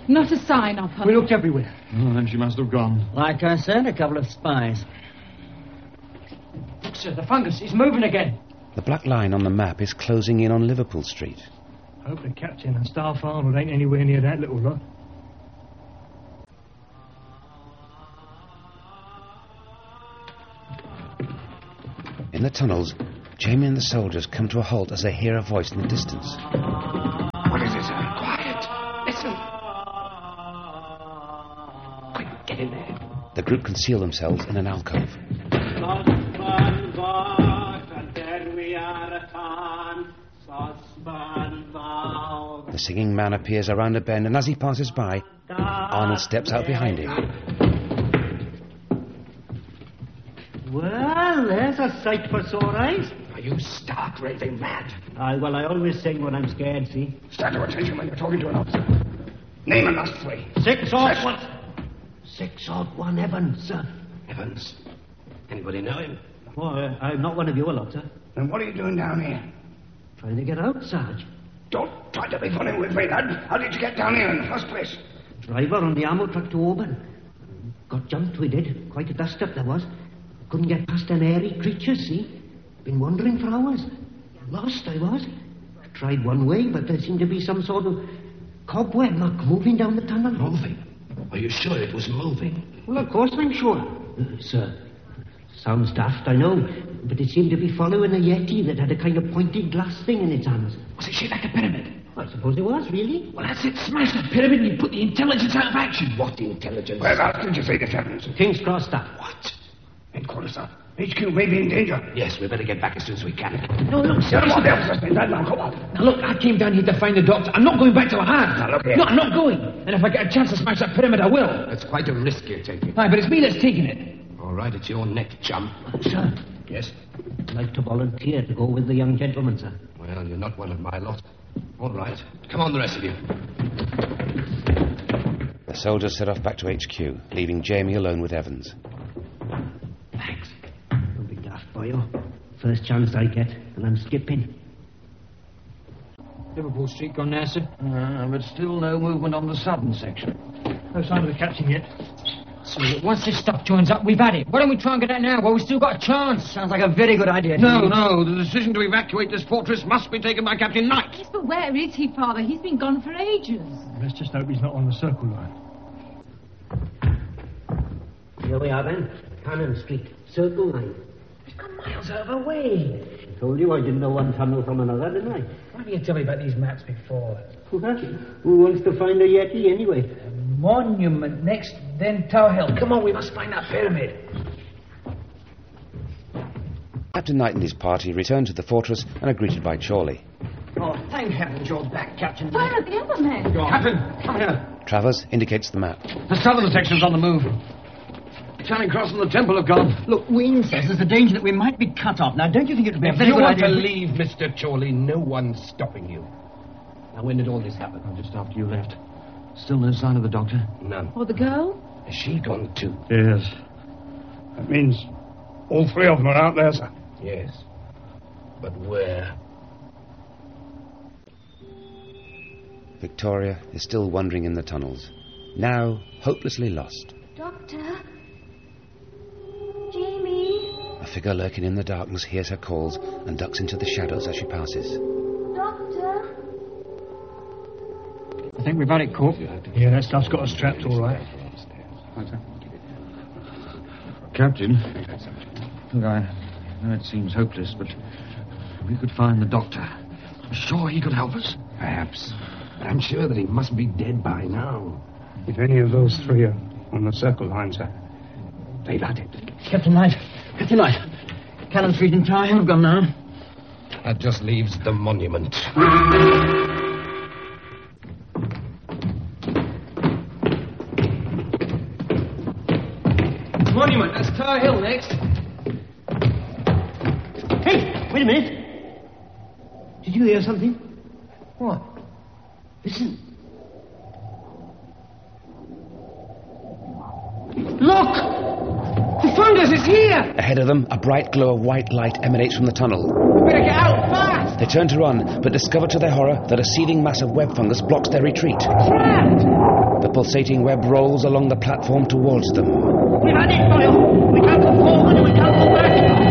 Not a sign of her. We looked everywhere. Oh, then she must have gone. Like I said, a couple of spies. Look, sir, the fungus is moving again. The black line on the map is closing in on Liverpool Street. I hope the captain and staff armour ain't anywhere near that little lot. In the tunnels, Jamie and the soldiers come to a halt as they hear a voice in the distance. What is it, sir? Quiet. Listen. Quick, get in there. The group conceal themselves in an alcove. The singing man appears around a bend, and as he passes by, Arnold steps out behind him. Well, there's a sight for sore eyes. Are you stark raving mad? Well, I always sing when I'm scared, see? Stand to attention when you're talking to an officer. Name and last three. 6 odd 1. 6 odd 1 Evans, sir. Evans. Anybody know him? Oh, I'm not one of your lot, sir. Then what are you doing down here? Trying to get out, Sarge. Don't try to be funny with me, lad. How did you get down here in the first place? Driver on the ammo truck to Auburn. Got jumped, we did. Quite a dust-up there was. Couldn't get past an airy creature, see? Been wandering for hours. Lost, I was. Tried one way, but there seemed to be some sort of cobweb mark moving down the tunnel. Moving? Are you sure it was moving? Well, of course I'm sure. Sir, sounds daft, I know, but it seemed to be following a yeti that had a kind of pointed glass thing in its hands. Was it shaped like a pyramid? I suppose it was, really. Well, that's it. Smash the pyramid and you put the intelligence out of action. What intelligence? Whereabouts did you say this happens? King's Cross staff. What? Headquarters, sir. HQ may be in danger. Yes, we better get back as soon as we can. No, look, sir. Come on, the officer's been dead now. Come on. Now, look, I came down here to find the doctor. I'm not going back to a hand. Now, look here. No, I'm not going. And if I get a chance to smash that pyramid, I will. That's quite a risk you're taking. Aye, but it's me that's taking it. All right, it's your neck, chum. Sir, Yes? I'd like to volunteer to go with the young gentleman, sir. Well, you're not one of my lot. All right. Come on, the rest of you. The soldiers set off back to HQ, leaving Jamie alone with Evans. Thanks. Don't be daft, boyo. First chance I get, and I'm skipping. Liverpool Street gone now, sir? But still no movement on the southern section. No sign of the captain yet. So once this stuff joins up, we've had it. Why don't we try and get out now while we've still got a chance? Sounds like a very good idea. No, the decision to evacuate this fortress must be taken by Captain Knight. Yes, but where is he, Father? He's been gone for ages. Let's just hope he's not on the circle line. Here we are, then. Cannon Street, Circle Line. It's gone miles out of our way. I told you I didn't know one tunnel from another, didn't I? Why didn't you tell me about these maps before? Who wants to find a yeti, anyway? Monument next, then Tower Hill. Come on, we must find that pyramid. Captain Knight and his party return to the fortress and are greeted by Chorley. Oh, thank heaven you're back, Captain. Where are the other men? Captain, come here. Travers indicates the map. The southern section's on the move. Charing Cross and the Temple have gone. Look, Ween says there's a danger that we might be cut off. Now, don't you think it would be a If very you good want idea... to leave, Mr. Chorley, no one's stopping you. Now, when did all this happen? Just after you left. Still no sign of the doctor? None. Or the girl? Has she gone too? Yes. That means all three of them are out there, sir. Yes. But where? Victoria is still wandering in the tunnels, now hopelessly lost. Doctor? Jamie? A figure lurking in the darkness hears her calls and ducks into the shadows as she passes. Doctor? I think we've had it, Corp. Yeah, that stuff's got us trapped all right. Captain, look, I know it seems hopeless, but if we could find the doctor, I'm sure he could help us. Perhaps. But I'm sure that he must be dead by now. If any of those three are on the circle line, sir. They've had it. Captain Knight. Captain Knight. Cannon Street and Tower Hill have gone now. That just leaves the monument. Monument, that's Tower Hill next. Hey, wait a minute. Did you hear something? What? Listen. Look! The fungus is here! Ahead of them, a bright glow of white light emanates from the tunnel. We better get out fast! They turn to run, but discover to their horror that a seething mass of web fungus blocks their retreat. Trapped! The pulsating web rolls along the platform towards them. We've had it, boyo!